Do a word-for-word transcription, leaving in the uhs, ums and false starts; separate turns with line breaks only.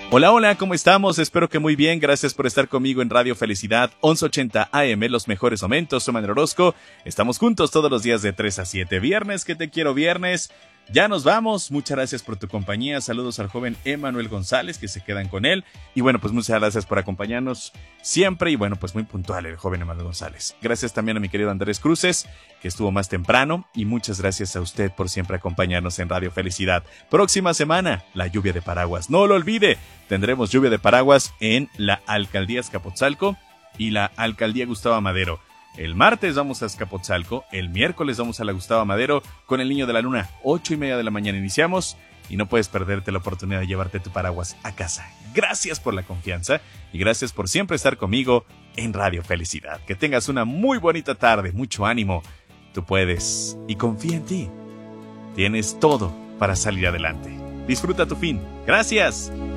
Hola, hola, ¿cómo estamos? Espero que muy bien. Gracias por estar conmigo en Radio Felicidad once ochenta A M, los mejores momentos. Soy Manuel Orozco. Estamos juntos todos los días de tres a siete. Viernes, que te quiero viernes. Ya nos vamos. Muchas gracias por tu compañía. Saludos al joven Emanuel González, que se quedan con él. Y bueno, pues muchas gracias por acompañarnos siempre. Y bueno, pues muy puntual el joven Emanuel González. Gracias también a mi querido Andrés Cruces, que estuvo más temprano. Y muchas gracias a usted por siempre acompañarnos en Radio Felicidad. Próxima semana, la lluvia de paraguas. No lo olvide. Tendremos lluvia de paraguas en la Alcaldía Azcapotzalco y la Alcaldía Gustavo Madero. El martes vamos a Azcapotzalco, el miércoles vamos a la Gustavo Madero con el Niño de la Luna. Ocho y media de la mañana iniciamos y no puedes perderte la oportunidad de llevarte tu paraguas a casa. Gracias por la confianza y gracias por siempre estar conmigo en Radio Felicidad. Que tengas una muy bonita tarde, mucho ánimo. Tú puedes y confía en ti. Tienes todo para salir adelante. Disfruta tu fin. Gracias.